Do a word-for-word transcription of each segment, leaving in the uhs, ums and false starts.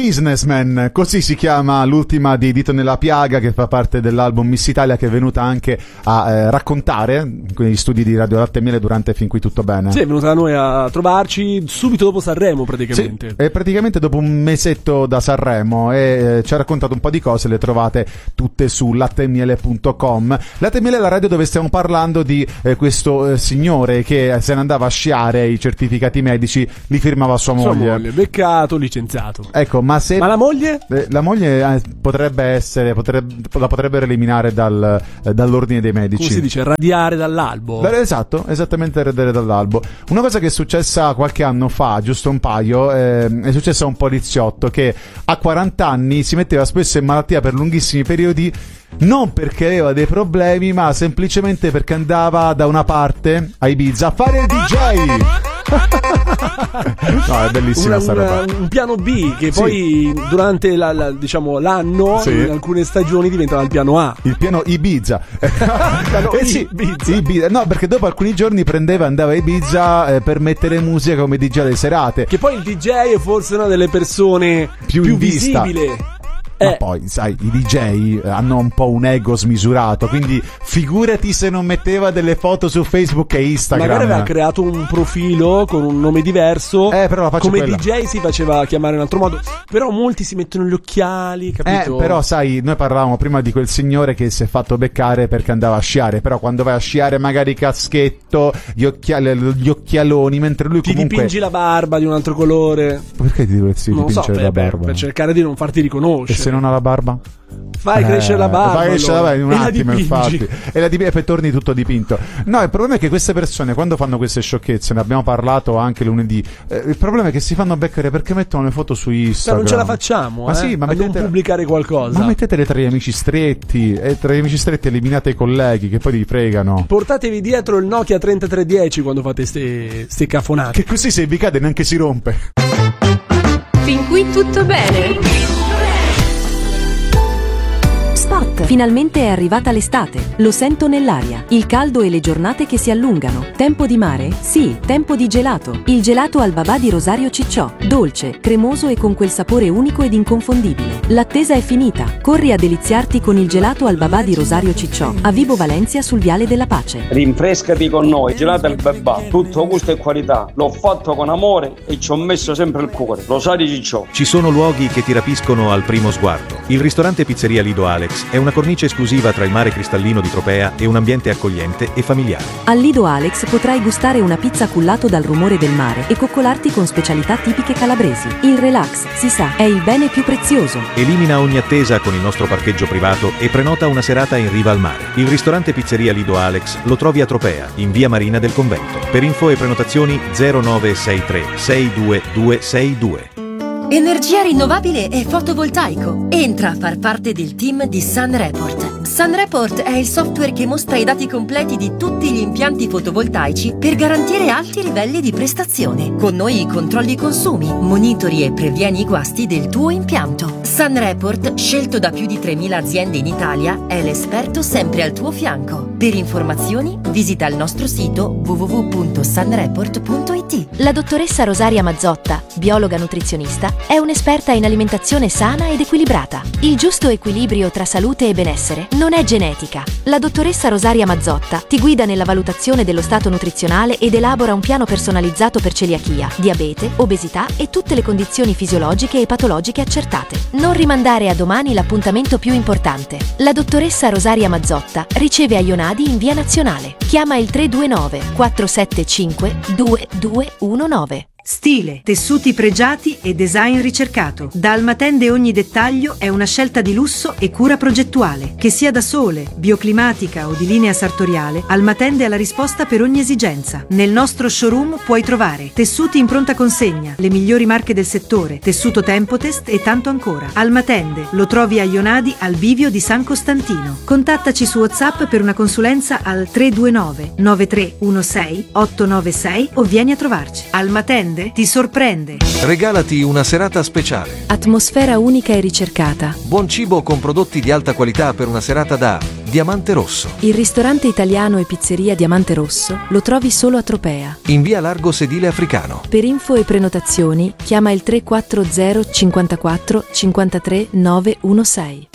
Businessman, così si chiama l'ultima di Dito nella piaga, che fa parte dell'album Miss Italia, che è venuta anche a eh, raccontare negli studi di Radio Latte e Miele durante Fin qui tutto bene. Sì, è venuta da noi a trovarci subito dopo Sanremo praticamente. Sì, e praticamente dopo un mesetto da Sanremo, e eh, ci ha raccontato un po' di cose, le trovate tutte su lattemiele punto com. Latte e Miele è la radio dove stiamo parlando di eh, questo eh, signore che se ne andava a sciare, i certificati medici li firmava sua moglie. Sua moglie, beccato, licenziato. Ecco, ma se Ma la moglie? Eh, la moglie eh, potrebbe essere potrebbe, la potrebbero eliminare dal, eh, dall'ordine dei medici. Come si dice? Radiare dall'albo. Beh, esatto, esattamente, radiare dall'albo. Una cosa che è successa qualche anno fa, giusto un paio, eh, è successa a un poliziotto che a quaranta anni si metteva spesso in malattia per lunghissimi periodi, non perché aveva dei problemi, ma semplicemente perché andava da una parte a Ibiza a fare il D J. No, è bellissima una, sta una, roba. un piano B che Sì. poi durante la, la, diciamo, l'anno, Sì. in alcune stagioni diventava il piano A. Il piano Ibiza. piano Eh sì, Ibiza. Ibiza. No, perché dopo alcuni giorni prendeva, andava a Ibiza eh, per mettere musica come D J alle serate. Che poi il D J è forse una delle persone Più più, in vista. visibile. Ma Eh. poi, sai, i D J hanno un po' un ego smisurato, quindi figurati se non metteva delle foto su Facebook e Instagram. Magari aveva creato un profilo con un nome diverso. Eh, però la faccia come quella. D J si faceva chiamare in un altro modo. Però molti si mettono gli occhiali, capito? Eh, però sai, noi parlavamo prima di quel signore che si è fatto beccare perché andava a sciare, però quando vai a sciare magari caschetto, gli, occhiali, gli occhialoni, mentre lui ti comunque... dipingi la barba di un altro colore. Perché ti dovresti Non so, dipingere per, la per- barba? per cercare di non farti E riconoscere. se non ha la barba? Fai Eh, crescere la barba. Fai crescere la allora, barba in un e la attimo, dipingi. infatti. E la dipingi e poi torni tutto dipinto. No, il problema è che queste persone, quando fanno queste sciocchezze, ne abbiamo parlato anche lunedì, eh, il problema è che si fanno beccare perché mettono le foto su Però Instagram. non ce la facciamo, Ma eh, sì, ma a non mettete- pubblicare qualcosa. Ma mettetele tra gli amici stretti, e tra gli amici stretti eliminate i colleghi che poi vi fregano. Portatevi dietro il Nokia trentatré dieci quando fate ste, ste cafonate. Che così se vi cade neanche si rompe. Fin qui tutto bene. Spot. Finalmente è arrivata l'estate. Lo sento nell'aria. Il caldo e le giornate che si allungano. Tempo di mare? Sì, tempo di gelato. Il gelato al babà di Rosario Cicciò. Dolce, cremoso e con quel sapore unico ed inconfondibile. L'attesa è finita. Corri a deliziarti con il gelato al babà di Rosario Cicciò, a Vibo Valencia sul Viale della Pace. Rinfrescati con noi, gelato al babà, tutto gusto e qualità. L'ho fatto con amore e ci ho messo sempre il cuore. Rosario Cicciò. Ci sono luoghi che ti rapiscono al primo sguardo. Il ristorante Pizzeria Lido Alex è una cornice esclusiva tra il mare cristallino di Tropea e un ambiente accogliente e familiare. Al Lido Alex potrai gustare una pizza cullato dal rumore del mare e coccolarti con specialità tipiche calabresi. Il relax, si sa, è il bene più prezioso. Elimina ogni attesa con il nostro parcheggio privato e prenota una serata in riva al mare. Il ristorante Pizzeria Lido Alex lo trovi a Tropea, in via Marina del Convento. Per info e prenotazioni zero nove sei tre sei due due sei due. Energia rinnovabile e fotovoltaico. Entra a far parte del team di SunReport. SunReport è il software che mostra i dati completi di tutti gli impianti fotovoltaici per garantire alti livelli di prestazione. Con noi controlli i consumi, monitori e previeni i guasti del tuo impianto. SunReport, scelto da più di tremila aziende in Italia, è l'esperto sempre al tuo fianco. Per informazioni visita il nostro sito w w w punto sunreport punto i t. La dottoressa Rosaria Mazzotta, biologa nutrizionista, è un'esperta in alimentazione sana ed equilibrata. Il giusto equilibrio tra salute e benessere non è genetica. La dottoressa Rosaria Mazzotta ti guida nella valutazione dello stato nutrizionale ed elabora un piano personalizzato per celiachia, diabete, obesità e tutte le condizioni fisiologiche e patologiche accertate. Non rimandare a domani l'appuntamento più importante. La dottoressa Rosaria Mazzotta riceve a Ionadi in via Nazionale. Chiama il tre due nove quattro sette cinque due due uno nove. Stile, tessuti pregiati e design ricercato. Da Almatende ogni dettaglio è una scelta di lusso e cura progettuale. Che sia da sole, bioclimatica o di linea sartoriale, Almatende ha la risposta per ogni esigenza. Nel nostro showroom puoi trovare tessuti in pronta consegna, le migliori marche del settore, tessuto Tempotest e tanto ancora. Almatende lo trovi a Ionadi al bivio di San Costantino. Contattaci su WhatsApp per una consulenza al tre due nove nove tre uno sei otto nove sei o vieni a trovarci. Almatende, attende ti sorprende. Regalati una serata speciale. Atmosfera unica e ricercata. Buon cibo con prodotti di alta qualità per una serata da Diamante Rosso. Il ristorante italiano e pizzeria Diamante Rosso lo trovi solo a Tropea. In via Largo Sedile Africano. Per info e prenotazioni chiama il tre quattro zero cinquantaquattro cinquantatré novecentosei.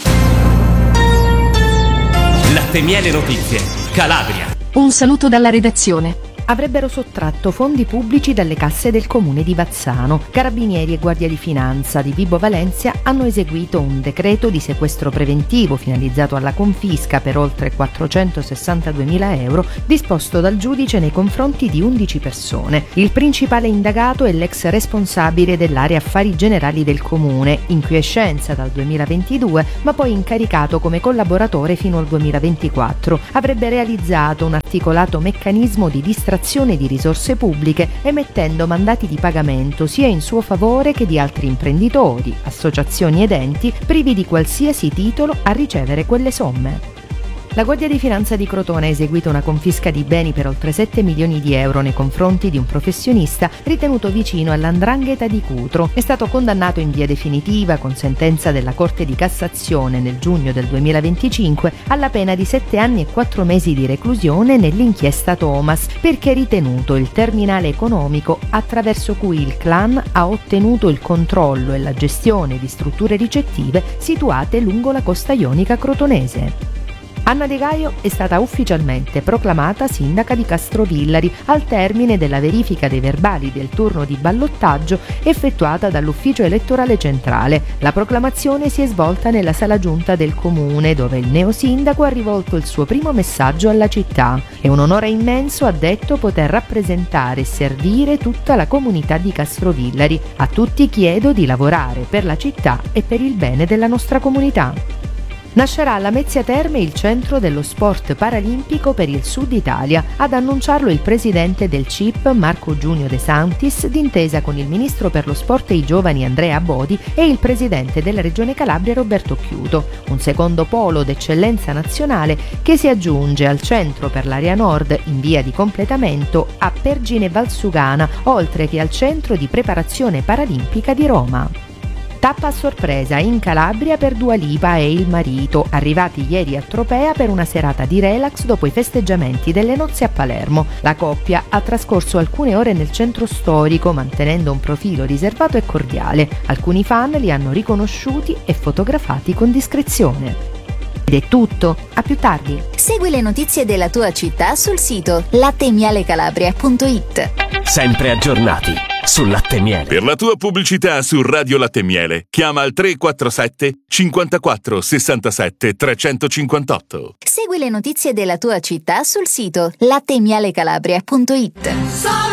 Latte Miele Notizie, Calabria. Un saluto dalla redazione. Avrebbero sottratto fondi pubblici dalle casse del comune di Vazzano. Carabinieri e Guardia di Finanza di Vibo Valentia hanno eseguito un decreto di sequestro preventivo finalizzato alla confisca per oltre quattrocentosessantaduemila euro disposto dal giudice nei confronti di undici persone. Il principale indagato è l'ex responsabile dell'area affari generali del comune, in quiescenza dal duemilaventidue ma poi incaricato come collaboratore fino al duemilaventiquattro. Avrebbe realizzato un articolato meccanismo di distrazione di risorse pubbliche emettendo mandati di pagamento sia in suo favore che di altri imprenditori, associazioni ed enti privi di qualsiasi titolo a ricevere quelle somme. La Guardia di Finanza di Crotone ha eseguito una confisca di beni per oltre sette milioni di euro nei confronti di un professionista ritenuto vicino all'Andrangheta di Cutro. È stato condannato in via definitiva con sentenza della Corte di Cassazione nel giugno del duemilaventicinque alla pena di sette anni e quattro mesi di reclusione nell'inchiesta Thomas perché è ritenuto il terminale economico attraverso cui il clan ha ottenuto il controllo e la gestione di strutture ricettive situate lungo la costa ionica crotonese. Anna De Gaio è stata ufficialmente proclamata sindaca di Castrovillari al termine della verifica dei verbali del turno di ballottaggio effettuata dall'ufficio elettorale centrale. La proclamazione si è svolta nella sala giunta del comune dove il neosindaco ha rivolto il suo primo messaggio alla città. È un onore immenso, ha detto, poter rappresentare e servire tutta la comunità di Castrovillari. A tutti chiedo di lavorare per la città e per il bene della nostra comunità. Nascerà a Lamezia Terme il centro dello sport paralimpico per il Sud Italia. Ad annunciarlo il presidente del C I P Marco Giunio De Santis d'intesa con il ministro per lo sport e i giovani Andrea Bodi e il presidente della regione Calabria Roberto Chiuto. Un secondo polo d'eccellenza nazionale che si aggiunge al centro per l'area nord in via di completamento a Pergine Valsugana, oltre che al centro di preparazione paralimpica di Roma. Tappa a sorpresa in Calabria per Dua Lipa e il marito, arrivati ieri a Tropea per una serata di relax dopo i festeggiamenti delle nozze a Palermo. La coppia ha trascorso alcune ore nel centro storico mantenendo un profilo riservato e cordiale. Alcuni fan li hanno riconosciuti e fotografati con discrezione. Ed è tutto, a più tardi. Segui le notizie della tua città sul sito latte miele calabria punto it. Sempre aggiornati sul Latte Miele. Per la tua pubblicità su Radio Latte Miele chiama al tre quattro sette cinquantaquattro sessantasette trecentocinquantotto. Segui le notizie della tua città sul sito latte miele calabria punto it.